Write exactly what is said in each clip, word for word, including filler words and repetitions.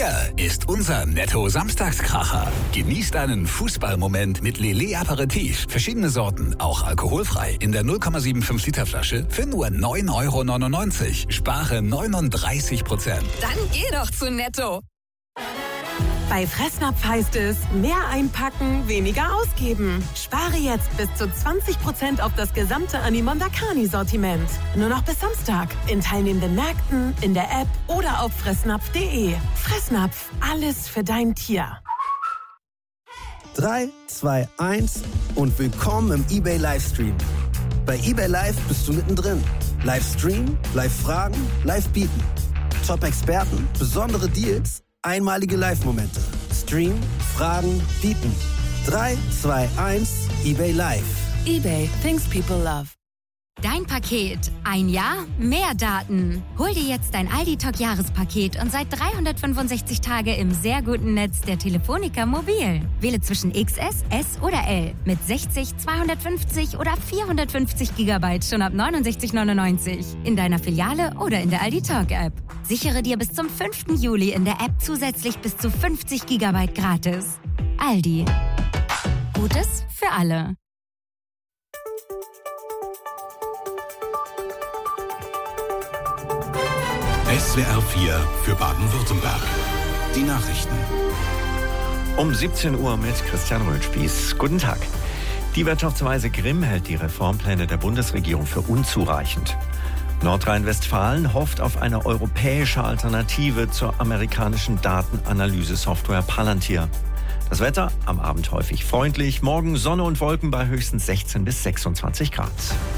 Hier ist unser Netto-Samstagskracher. Genießt einen Fußballmoment mit Lillet Aperitif. Verschiedene Sorten, auch alkoholfrei. In der null Komma fünfundsiebzig Liter Flasche für nur neun Euro neunundneunzig. Spare neununddreißig Prozent. Dann geh doch zu Netto. Bei Fressnapf heißt es, mehr einpacken, weniger ausgeben. Spare jetzt bis zu zwanzig Prozent auf das gesamte Animonda Carni-Sortiment. Nur noch bis Samstag. In teilnehmenden Märkten, in der App oder auf fressnapf punkt de. Fressnapf, alles für dein Tier. drei, zwei, eins und willkommen im eBay Livestream. Bei eBay Live bist du mittendrin. Livestream, Live-Fragen, Live-Bieten. Top-Experten, besondere Deals, einmalige Live-Momente. Stream, Fragen, Bieten. drei, zwei, eins, eBay Live. eBay, things people love. Dein Paket. Ein Jahr, mehr Daten. Hol dir jetzt dein Aldi-Talk-Jahrespaket und seit dreihundertfünfundsechzig Tage im sehr guten Netz der Telefonica Mobil. Wähle zwischen X S, S oder L mit sechzig, zweihundertfünfzig oder vierhundertfünfzig Gigabyte schon ab neunundsechzig neunundneunzig. In deiner Filiale oder in der Aldi-Talk-App. Sichere dir bis zum fünften Juli in der App zusätzlich bis zu fünfzig Gigabyte gratis. Aldi. Gutes für alle. S W R vier für Baden-Württemberg. Die Nachrichten. Um siebzehn Uhr mit Christian Röhlspieß. Guten Tag. Die Wirtschaftsweise Grimm hält die Reformpläne der Bundesregierung für unzureichend. Nordrhein-Westfalen hofft auf eine europäische Alternative zur amerikanischen Datenanalyse-Software Palantir. Das Wetter am Abend häufig freundlich, morgen Sonne und Wolken bei höchstens sechzehn bis sechsundzwanzig Grad.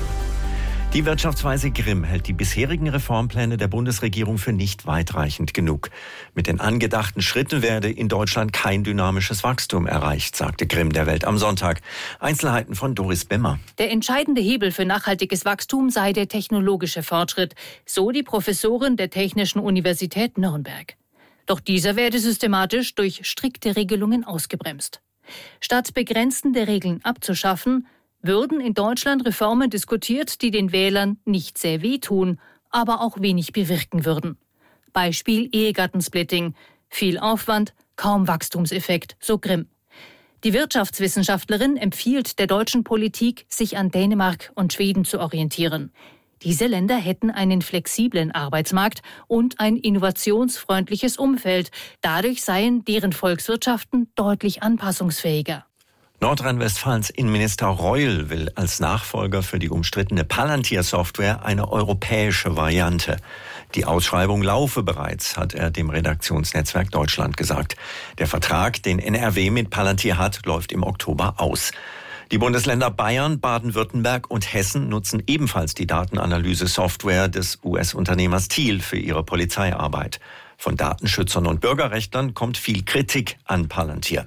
Die Wirtschaftsweise Grimm hält die bisherigen Reformpläne der Bundesregierung für nicht weitreichend genug. Mit den angedachten Schritten werde in Deutschland kein dynamisches Wachstum erreicht, sagte Grimm der Welt am Sonntag. Einzelheiten von Doris Bemmer. Der entscheidende Hebel für nachhaltiges Wachstum sei der technologische Fortschritt, so die Professorin der Technischen Universität Nürnberg. Doch dieser werde systematisch durch strikte Regelungen ausgebremst. Statt begrenzende Regeln abzuschaffen, würden in Deutschland Reformen diskutiert, die den Wählern nicht sehr wehtun, aber auch wenig bewirken würden. Beispiel Ehegattensplitting. Viel Aufwand, kaum Wachstumseffekt, so Grimm. Die Wirtschaftswissenschaftlerin empfiehlt der deutschen Politik, sich an Dänemark und Schweden zu orientieren. Diese Länder hätten einen flexiblen Arbeitsmarkt und ein innovationsfreundliches Umfeld. Dadurch seien deren Volkswirtschaften deutlich anpassungsfähiger. Nordrhein-Westfalens Innenminister Reul will als Nachfolger für die umstrittene Palantir-Software eine europäische Variante. Die Ausschreibung laufe bereits, hat er dem Redaktionsnetzwerk Deutschland gesagt. Der Vertrag, den N R W mit Palantir hat, läuft im Oktober aus. Die Bundesländer Bayern, Baden-Württemberg und Hessen nutzen ebenfalls die Datenanalyse-Software des U S-Unternehmers Thiel für ihre Polizeiarbeit. Von Datenschützern und Bürgerrechtlern kommt viel Kritik an Palantir.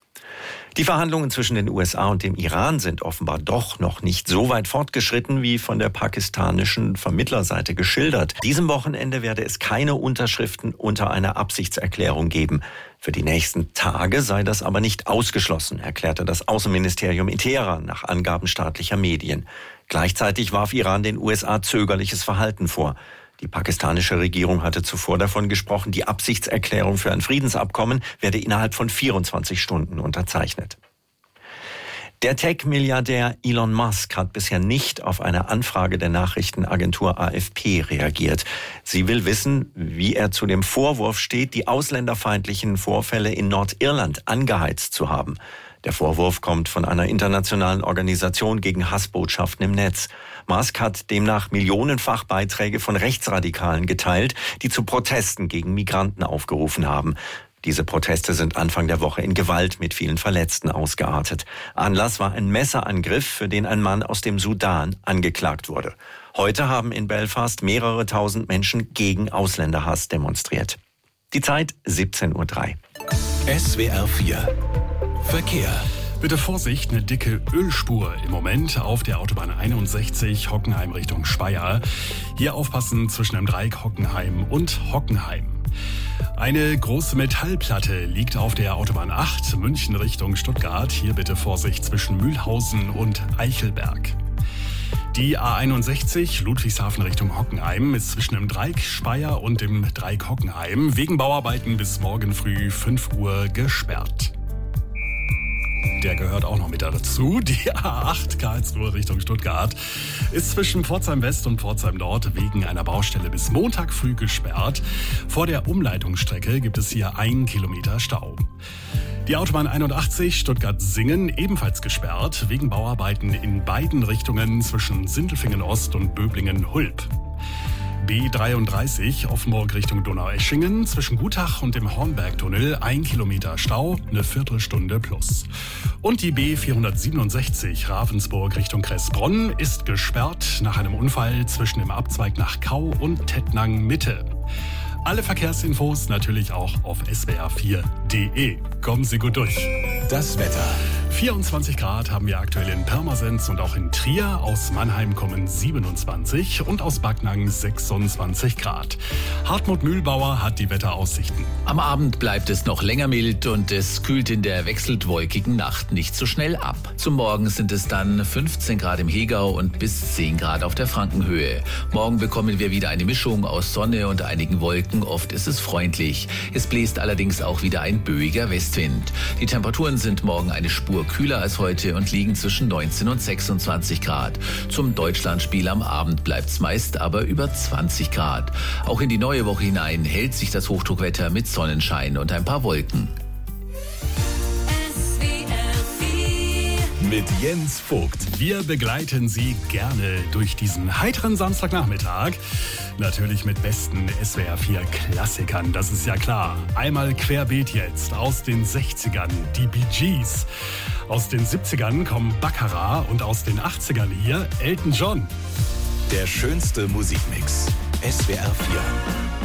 Die Verhandlungen zwischen den U S A und dem Iran sind offenbar doch noch nicht so weit fortgeschritten, wie von der pakistanischen Vermittlerseite geschildert. Diesem Wochenende werde es keine Unterschriften unter einer Absichtserklärung geben. Für die nächsten Tage sei das aber nicht ausgeschlossen, erklärte das Außenministerium in Teheran nach Angaben staatlicher Medien. Gleichzeitig warf Iran den U S A zögerliches Verhalten vor. Die pakistanische Regierung hatte zuvor davon gesprochen, die Absichtserklärung für ein Friedensabkommen werde innerhalb von vierundzwanzig Stunden unterzeichnet. Der Tech-Milliardär Elon Musk hat bisher nicht auf eine Anfrage der Nachrichtenagentur A F P reagiert. Sie will wissen, wie er zu dem Vorwurf steht, die ausländerfeindlichen Vorfälle in Nordirland angeheizt zu haben. Der Vorwurf kommt von einer internationalen Organisation gegen Hassbotschaften im Netz. Musk hat demnach millionenfach Beiträge von Rechtsradikalen geteilt, die zu Protesten gegen Migranten aufgerufen haben. Diese Proteste sind Anfang der Woche in Gewalt mit vielen Verletzten ausgeartet. Anlass war ein Messerangriff, für den ein Mann aus dem Sudan angeklagt wurde. Heute haben in Belfast mehrere tausend Menschen gegen Ausländerhass demonstriert. Die Zeit siebzehn Uhr drei. S W R vier Verkehr. Bitte Vorsicht, eine dicke Ölspur im Moment auf der Autobahn einundsechzig Hockenheim Richtung Speyer. Hier aufpassen zwischen dem Dreieck Hockenheim und Hockenheim. Eine große Metallplatte liegt auf der Autobahn acht München Richtung Stuttgart. Hier bitte Vorsicht zwischen Mühlhausen und Eichelberg. Die A einundsechzig Ludwigshafen Richtung Hockenheim ist zwischen dem Dreieck Speyer und dem Dreieck Hockenheim wegen Bauarbeiten bis morgen früh fünf Uhr gesperrt. Der gehört auch noch mit dazu. Die A acht Karlsruhe Richtung Stuttgart ist zwischen Pforzheim West und Pforzheim Nord wegen einer Baustelle bis Montag früh gesperrt. Vor der Umleitungsstrecke gibt es hier einen Kilometer Stau. Die Autobahn einundachtzig Stuttgart-Singen ebenfalls gesperrt wegen Bauarbeiten in beiden Richtungen zwischen Sindelfingen Ost und Böblingen-Hulp. B dreiunddreißig Offenburg Richtung Donaueschingen zwischen Gutach und dem Hornbergtunnel ein Kilometer Stau, eine Viertelstunde plus. Und die B vierhundertsiebenundsechzig Ravensburg Richtung Kressbronn ist gesperrt nach einem Unfall zwischen dem Abzweig nach Kau und Tettnang Mitte. Alle Verkehrsinfos natürlich auch auf S W R vier Punkt de. Kommen Sie gut durch. Das Wetter. vierundzwanzig Grad haben wir aktuell in Pirmasens und auch in Trier. Aus Mannheim kommen siebenundzwanzig und aus Backnang sechsundzwanzig Grad. Hartmut Mühlbauer hat die Wetteraussichten. Am Abend bleibt es noch länger mild und es kühlt in der wechselnd wolkigen Nacht nicht so schnell ab. Zum Morgen sind es dann fünfzehn Grad im Hegau und bis zehn Grad auf der Frankenhöhe. Morgen bekommen wir wieder eine Mischung aus Sonne und einigen Wolken. Oft ist es freundlich. Es bläst allerdings auch wieder ein böiger Westwind. Die Temperaturen sind morgen eine Spur kühler als heute und liegen zwischen neunzehn und sechsundzwanzig Grad. Zum Deutschlandspiel am Abend bleibt es meist aber über zwanzig Grad. Auch in die neue Woche hinein hält sich das Hochdruckwetter mit Sonnenschein und ein paar Wolken. Mit Jens Vogt. Wir begleiten Sie gerne durch diesen heiteren Samstagnachmittag. Natürlich mit besten S W R vier Klassikern, das ist ja klar. Einmal querbeet jetzt aus den sechzigern, die Bee Gees. Aus den siebzigern kommen Baccarat und aus den achtzigern hier Elton John. Der schönste Musikmix. S W R vier.